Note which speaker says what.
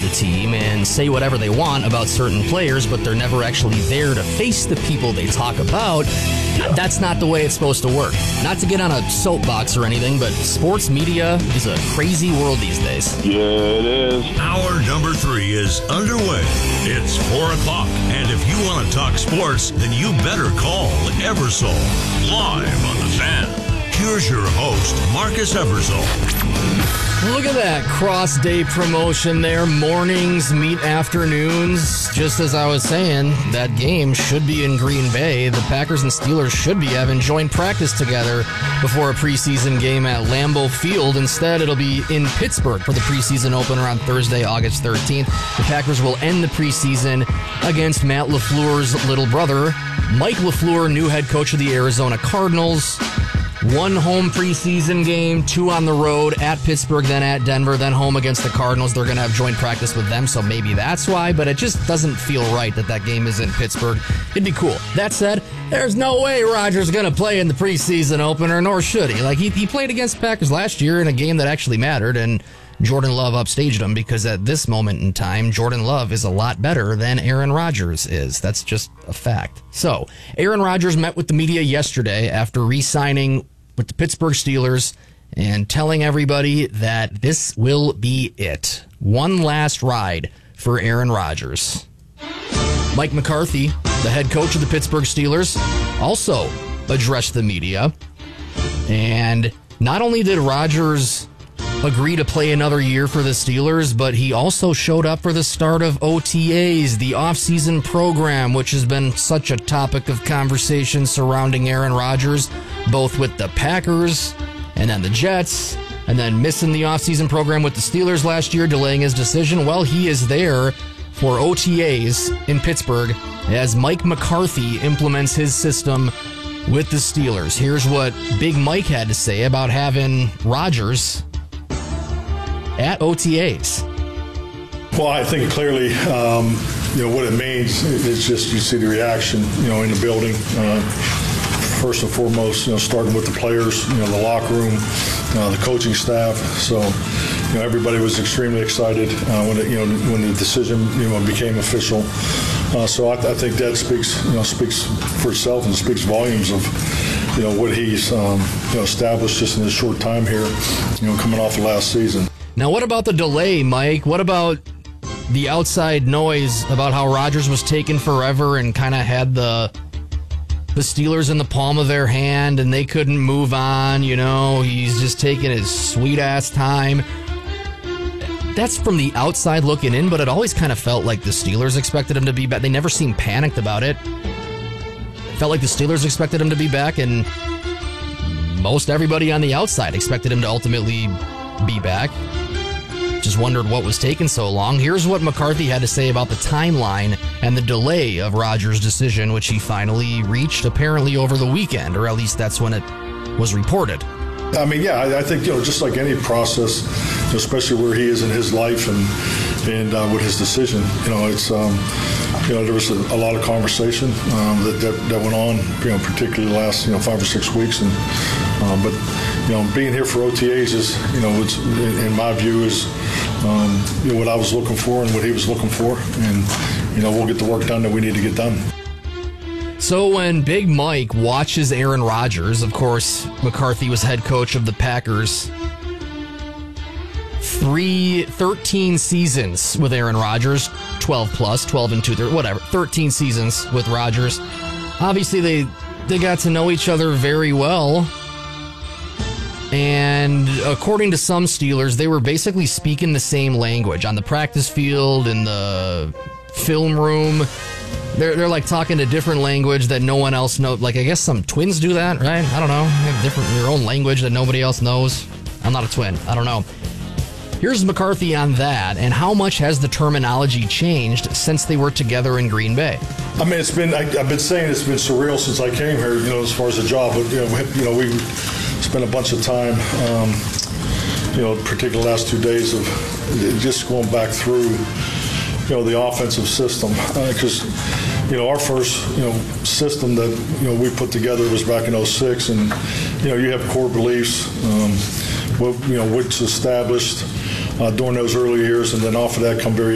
Speaker 1: the team and say whatever they want about certain players, but they're never actually there to face the people they talk about. That's not the way it's supposed to work. Not to get on a soapbox or anything, but sports media is a crazy world these days.
Speaker 2: Yeah, it is.
Speaker 3: Hour number 3 is underway. It's 4 o'clock, and if you want to talk sports, then you better call Eversole. Live on the Fan. Here's your host, Marcus Eversole.
Speaker 1: Look at that cross-day promotion there. Mornings meet afternoons. Just as I was saying, that game should be in Green Bay. The Packers and Steelers should be having joint practice together before a preseason game at Lambeau Field. Instead, it'll be in Pittsburgh for the preseason opener on Thursday, August 13th. The Packers will end the preseason against Matt LaFleur's little brother, Mike LaFleur, new head coach of the Arizona Cardinals. 1 home preseason game, 2 on the road, at Pittsburgh, then at Denver, then home against the Cardinals. They're going to have joint practice with them, so maybe that's why, but it just doesn't feel right that game is in Pittsburgh. It'd be cool. That said, there's no way Rodgers is going to play in the preseason opener, nor should he. Like, he played against Packers last year in a game that actually mattered, and Jordan Love upstaged him because at this moment in time, Jordan Love is a lot better than Aaron Rodgers is. That's just a fact. So, Aaron Rodgers met with the media yesterday after re-signing with the Pittsburgh Steelers and telling everybody that this will be it. One last ride for Aaron Rodgers. Mike McCarthy, the head coach of the Pittsburgh Steelers, also addressed the media. And not only did Rodgers agree to play another year for the Steelers, but he also showed up for the start of OTAs, the offseason program, which has been such a topic of conversation surrounding Aaron Rodgers, both with the Packers and then the Jets, and then missing the offseason program with the Steelers last year, delaying his decision. Well, he is there for OTAs in Pittsburgh as Mike McCarthy implements his system with the Steelers. Here's what Big Mike had to say about having Rodgers at OTAs.
Speaker 4: Well, I think clearly, what it means is just you see the reaction, in the building. First and foremost, starting with the players, the locker room, the coaching staff. So, everybody was extremely excited when the decision, became official. So I think that speaks for itself and speaks volumes of, what he's established just in this short time here, coming off of last season.
Speaker 1: Now, what about the delay, Mike? What about the outside noise about how Rodgers was taking forever and kind of had the Steelers in the palm of their hand and they couldn't move on? He's just taking his sweet-ass time. That's from the outside looking in, but it always kind of felt like the Steelers expected him to be back. They never seemed panicked about it. It felt like the Steelers expected him to be back, and most everybody on the outside expected him to ultimately be back. Just wondered what was taking so long. Here's what McCarthy had to say about the timeline and the delay of Rodgers' decision, which he finally reached apparently over the weekend, or at least that's when it was reported.
Speaker 4: I think, just like any process, especially where he is in his life and with his decision, it's, there was a lot of conversation that went on, particularly the last, 5 or 6 weeks. But being here for OTAs is, it's, in my view, is what I was looking for and what he was looking for. And, we'll get the work done that we need to get done.
Speaker 1: So when Big Mike watches Aaron Rodgers, of course, McCarthy was head coach of the Packers. 13 seasons with Aaron Rodgers, 12 plus, 12 and 2, whatever, 13 seasons with Rodgers. Obviously, they got to know each other very well. And according to some Steelers, they were basically speaking the same language on the practice field, in the film room. They're like talking a different language that no one else knows. Like, I guess some twins do that, right? I don't know. They have your own language that nobody else knows. I'm not a twin. I don't know. Here's McCarthy on that, and how much has the terminology changed since they were together in Green Bay?
Speaker 4: I mean, I've been saying it's been surreal since I came here, as far as the job. But, we spent a bunch of time, particularly the last 2 days of just going back through, the offensive system. Because, our first, system that, we put together was back in 2006. And, you have core beliefs, which established during those early years. And then off of that come